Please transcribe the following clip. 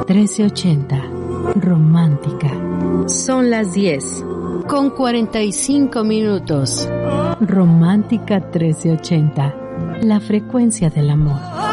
1380. Romántica. Son las 10 con 45 minutos. Romántica 1380. La frecuencia del amor.